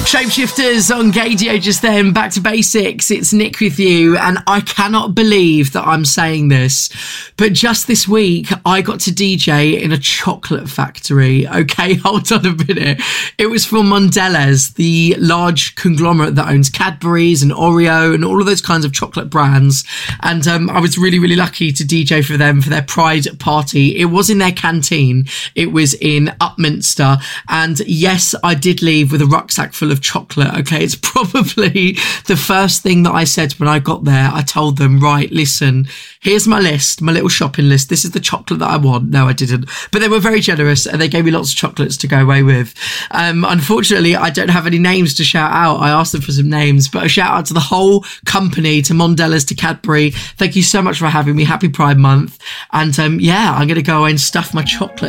Shapeshifters on Gaydio just then. Back to basics. It's Nick with you, and I cannot believe that I'm saying this, but just this week I got to DJ in a chocolate factory. Okay, hold on a minute. It was for Mondelez, the large conglomerate that owns Cadbury's and Oreo and all of those kinds of chocolate brands. And I was really, really lucky to DJ for them for their Pride party. It was in their canteen. It was in Upminster. And yes, I did leave with a rucksack full of chocolate. Okay, it's probably the first thing that I said when I got there. I told them, right, listen, here's my list, my little shopping list. This is the chocolate that I want. No, I didn't. But they were very generous and they gave me lots of chocolates to go away with. Unfortunately, I don't have any names to shout out. I asked them for some names, but a shout out to the whole company, to Mondelez, to Cadbury. Thank you so much for having me. Happy Pride Month. And yeah, I'm going to go away and stuff my chocolate